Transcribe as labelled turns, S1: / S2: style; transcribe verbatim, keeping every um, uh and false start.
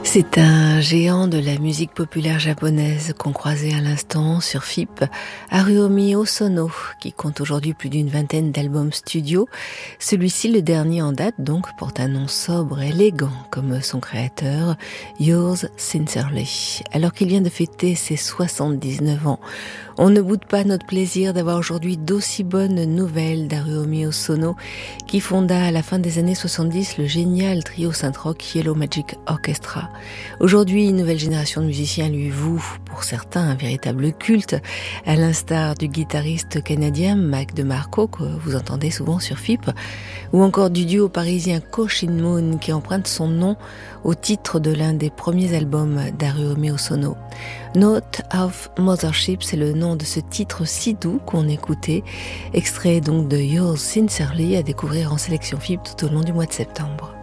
S1: C'est un géant de la musique populaire japonaise qu'on croisait à l'instant sur F I P, Haruomi Hosono, qui compte aujourd'hui plus d'une vingtaine d'albums studio. Celui-ci, le dernier en date, donc, porte un nom sobre et élégant comme son créateur, Yours Sincerely. Alors qu'il vient de fêter ses soixante-dix-neuf ans, on ne boude pas notre plaisir d'avoir aujourd'hui d'aussi bonnes nouvelles d'Haruomi Hosono, qui fonda à la fin des années soixante-dix le génial trio synth-rock Yellow Magic Orchestra. Aujourd'hui, une nouvelle génération de musiciens lui voue, pour certains, un véritable culte, à l'instar du guitariste canadien Mac DeMarco, que vous entendez souvent sur F I P, ou encore du duo parisien Ko Shin Moon, qui emprunte son nom au titre de l'un des premiers albums d'Haruomi Hosono. Note of Mothership, c'est le nom de ce titre si doux qu'on écoutait, extrait donc de Yours Sincerely, à découvrir en sélection F I P tout au long du mois de septembre.